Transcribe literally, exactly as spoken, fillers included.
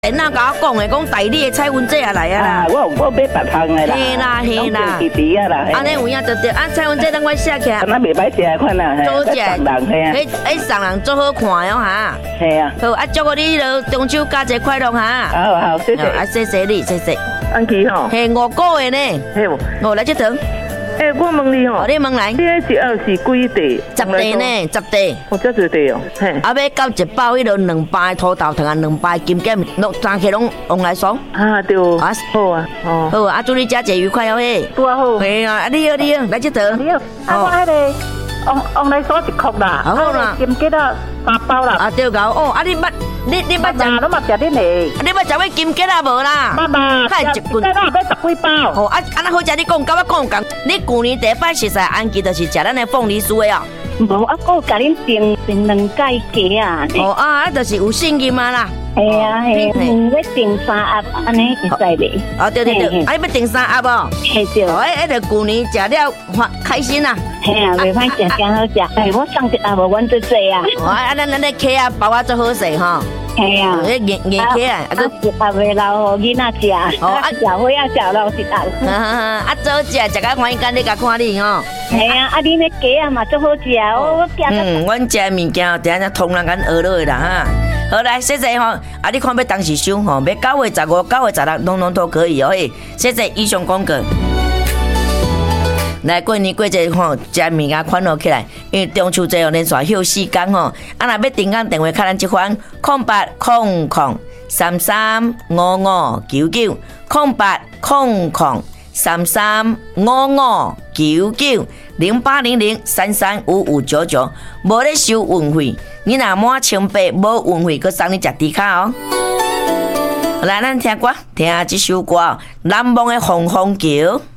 那甲我讲的，讲台里的蔡文姐也来啊啦。 我我买别项的啦。 嘿啦嘿啦。 弟弟啊啦。 安尼有影就对，啊蔡文姐等我写起来。 安那袂歹食款啊， 做食。 送人嘿啊。 迄迄送人做好看哟哈。 系啊。 好，啊祝你咯中秋佳节快乐哈。 好好，谢谢。 啊谢谢你，谢谢。 安琪吼。 嘿，五个月呢。 嘿。 我来这堂。 诶，我问你吼， 你问来， 你迄一盒是几地？ 十地呢，十地。 哦，这多地哦。嘿。 啊，要到一包迄落两包的土豆糖啊，两包的金桔，拢三起拢用来爽。 啊，对。啊，好啊。哦。 好啊，祝你佳节愉快哦嘿。 拄啊好。 嘿啊，你好你好，来这堂。 你好。啊，我迄个。往往来所一壳啦， 好啦， 金桔啊三包啦。 啊对个哦，啊你捌你你捌食？ 拢嘛食恁的。 你捌食过金桔啊无啦？ 捌嘛， 太一棍。 那要十几包。 哦啊，安那好食，你讲，甲我讲讲。你旧年第一摆食晒安吉，就是食咱的凤梨酥的哦。 无啊，我甲恁订订两介鸡啊。 哦啊，啊就是有信任嘛啦。 系啊系，嗯，要订三盒，安尼会使袂？ 哦对对对，啊你要订三盒哦。 系对。 哦，迄个旧年食了开心啦。 系啊，袂歹食，真好食。哎，我送一盒无，阮最多啊。 哦，啊咱咱咧客啊包啊做好势吼。 系啊。 迄硬硬客啊，啊个一盒袂留互囡仔食。哦，啊食伙仔食留一盒。 啊，做食食甲欢喜，今日甲看你吼。 系啊，啊你那鸡啊嘛做好食哦，我惊。 嗯，阮食物件等下通人间学落去啦哈。好来，谢谢吼，啊你看要当时收吼，要九月十五、九月十六，拢拢都可以哦嘿。谢谢以上广告。来过年过节吼，食物件款落起来，因为中秋节哦连续休四天吼。啊，若要订购电话卡咱即款空八空空三三五五九九空八空空三三五五九九零八零零三三五五九九，无咧收运费，你若满千八无运费，佮送你食猪卡哦。来，咱听歌，听这首歌，南方的红枫桥。